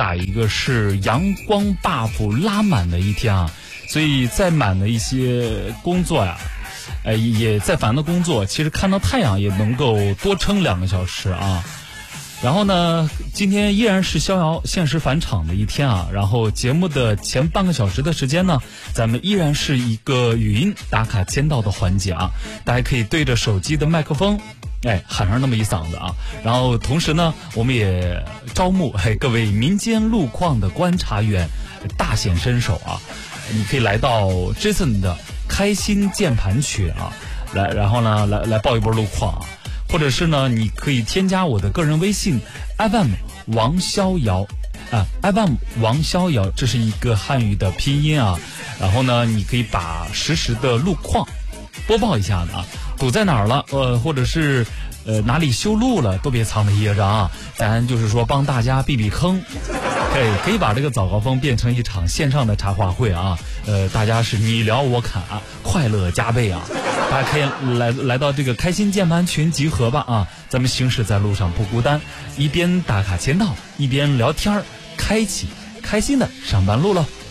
打一个是阳光 buff 拉满的一天啊，所以再满的一些工作呀，也再烦的工作，其实看到太阳也能够多撑2个小时啊。然后呢，今天依然是逍遥限时返场的一天啊。然后节目的前半个小时的时间呢，咱们依然是一个语音打卡签到的环节啊。大家可以对着手机的麦克风，喊上那么一嗓子啊。然后同时呢，我们也招募各位民间路况的观察员，大显身手啊。你可以来到 Jason 的开心键盘群啊，然后呢来报一波路况啊。或者是呢，你可以添加我的个人微信 FM 王逍遥，FM 王逍遥，这是一个汉语的拼音啊。然后呢，你可以把实时的路况播报一下子啊，堵在哪儿了，或者是哪里修路了，都别藏着掖着啊，咱就是说帮大家避避坑。可以把这个早高峰变成一场线上的茶话会啊，大家是你聊我侃啊，快乐加倍啊。大家可以来到这个开心键盘群集合吧啊，咱们行驶在路上不孤单，一边打卡签到，一边聊天，开启开心的上班路了。